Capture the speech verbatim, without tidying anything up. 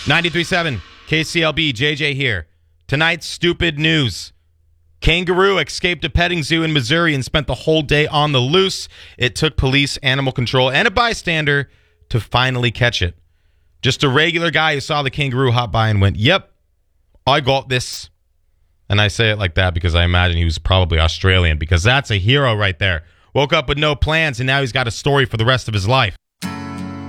ninety-three point seven K C L B, J J here. Tonight's stupid news. Kangaroo escaped a petting zoo in Missouri and spent the whole day on the loose. It took police, animal control, and a bystander to finally catch it. Just a regular guy who saw the kangaroo hop by and went, yep, I got this. And I say it like that because I imagine he was probably Australian, because that's a hero right there. Woke up with no plans, and now he's got a story for the rest of his life.